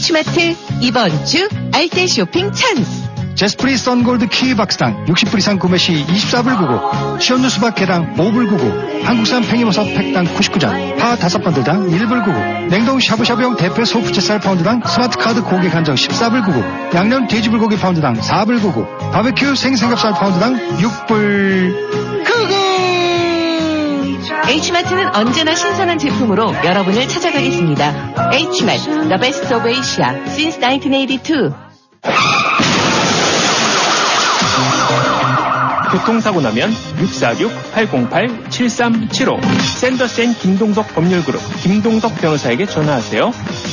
H마트 이번 주 알뜰 쇼핑 찬스. 제스프리 썬골드 키위 박스당 60불 이상 구매 시 24불 99, 시원누 수박 개당 5불 99, 한국산 팽이버섯 팩당 99장, 파 5번들당 1불 99, 냉동 샤브샤브용 대패 소프트쌀 파운드당 스마트카드 고객 한정 14불 99, 양념 돼지불고기 파운드당 4불 99, 바베큐 생삼겹살 파운드당 6불 99. H마트는 언제나 신선한 제품으로 여러분을 찾아가겠습니다. H마트, The Best of Asia, since 1982. 교통사고 나면 646-808-7375 샌더센 김동석 법률그룹 김동석 변호사에게 전화하세요.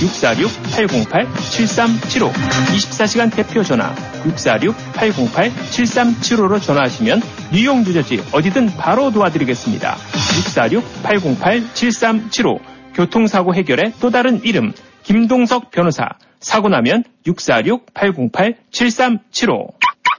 646-808-7375 24시간 대표 전화 646-808-7375로 전화하시면 뉴욕 뉴저지 어디든 바로 도와드리겠습니다. 646-808-7375 교통사고 해결의 또 다른 이름 김동석 변호사. 사고 나면 646-808-7375.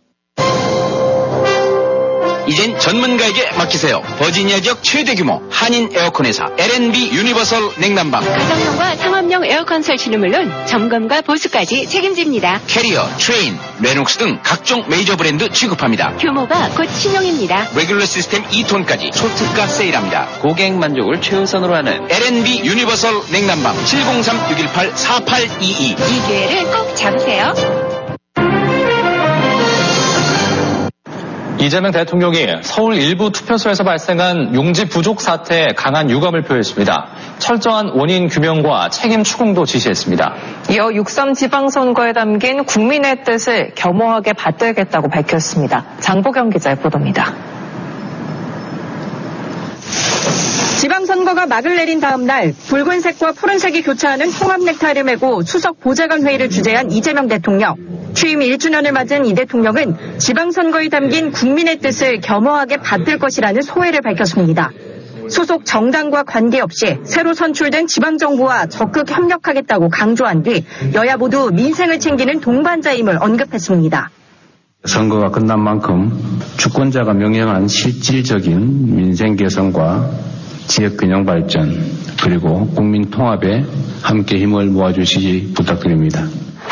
이젠 전문가에게 맡기세요. 버지니아 지역 최대 규모 한인 에어컨 회사 L&B 유니버설 냉난방. 가정용과 상업용 에어컨 설치는 물론 점검과 보수까지 책임집니다. 캐리어, 트레인, 레녹스 등 각종 메이저 브랜드 취급합니다. 규모가 곧 신용입니다. 레귤러 시스템 2톤까지 초특가 세일합니다. 고객 만족을 최우선으로 하는 L&B 유니버설 냉난방 703-618-4822. 이 기회를 꼭 잡으세요. 이재명 대통령이 서울 일부 투표소에서 발생한 용지 부족 사태에 강한 유감을 표했습니다. 철저한 원인 규명과 책임 추궁도 지시했습니다. 이어 6.3 지방선거에 담긴 국민의 뜻을 겸허하게 받들겠다고 밝혔습니다. 장보경 기자의 보도입니다. 지방선거가 막을 내린 다음 날 붉은색과 푸른색이 교차하는 통합 넥타이를 메고 수석 보좌관 회의를 주재한 이재명 대통령. 취임 1주년을 맞은 이 대통령은 지방선거에 담긴 국민의 뜻을 겸허하게 받들 것이라는 소회를 밝혔습니다. 소속 정당과 관계없이 새로 선출된 지방정부와 적극 협력하겠다고 강조한 뒤 여야 모두 민생을 챙기는 동반자임을 언급했습니다. 선거가 끝난 만큼 주권자가 명령한 실질적인 민생 개선과 지역균형 발전 그리고 국민 통합에 함께 힘을 모아주시기 부탁드립니다.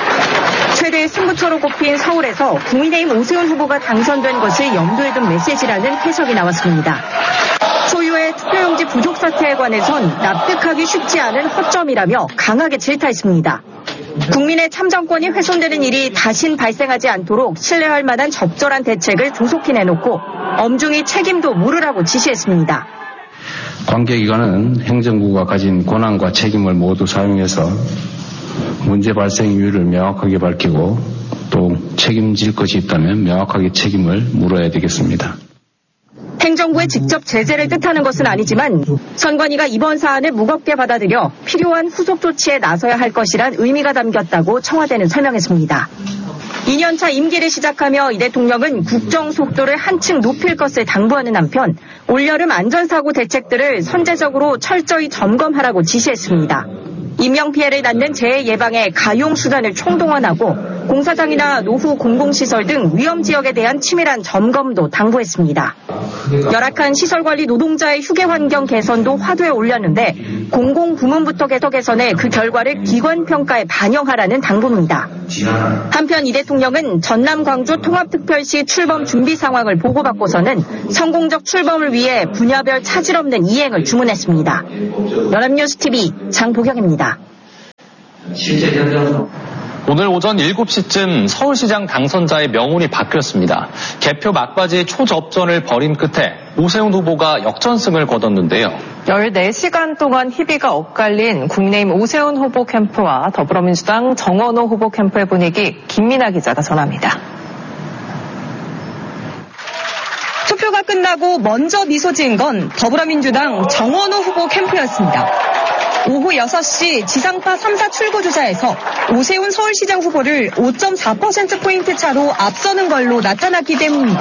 최대의 승부처로 꼽힌 서울에서 국민의힘 오세훈 후보가 당선된 것을 염두에 둔 메시지라는 해석이 나왔습니다. 초유의 투표용지 부족 사태에 관해선 납득하기 쉽지 않은 허점이라며 강하게 질타했습니다. 국민의 참정권이 훼손되는 일이 다신 발생하지 않도록 신뢰할 만한 적절한 대책을 조속히 내놓고 엄중히 책임도 물으라고 지시했습니다. 관계기관은 행정부가 가진 권한과 책임을 모두 사용해서 문제 발생 이유를 명확하게 밝히고 또 책임질 것이 있다면 명확하게 책임을 물어야 되겠습니다. 행정부의 직접 제재를 뜻하는 것은 아니지만 선관위가 이번 사안을 무겁게 받아들여 필요한 후속 조치에 나서야 할 것이란 의미가 담겼다고 청와대는 설명했습니다. 2년차 임기를 시작하며 이 대통령은 국정 속도를 한층 높일 것을 당부하는 한편 올여름 안전사고 대책들을 선제적으로 철저히 점검하라고 지시했습니다. 인명피해를 낳는 재해 예방에 가용 수단을 총동원하고 공사장이나 노후 공공시설 등 위험 지역에 대한 치밀한 점검도 당부했습니다. 열악한 시설관리 노동자의 휴게 환경 개선도 화두에 올렸는데 공공부문부터 계속 개선해 그 결과를 기관평가에 반영하라는 당부입니다. 한편 이 대통령은 전남 광주 통합특별시 출범 준비 상황을 보고받고서는 성공적 출범을 위해 분야별 차질 없는 이행을 주문했습니다. 연합뉴스TV 장보경입니다. 오늘 오전 7시쯤 서울시장 당선자의 명운이 바뀌었습니다. 개표 막바지 초접전을 벌인 끝에 오세훈 후보가 역전승을 거뒀는데요. 14시간 동안 희비가 엇갈린 국민의힘 오세훈 후보 캠프와 더불어민주당 정원호 후보 캠프의 분위기 김민아 기자가 전합니다. 투표가 끝나고 먼저 미소 지은 건 더불어민주당 정원호 후보 캠프였습니다. 오후 6시 지상파 3사 출구조사에서 오세훈 서울시장 후보를 5.4%포인트 차로 앞서는 걸로 나타났기 때문입니다.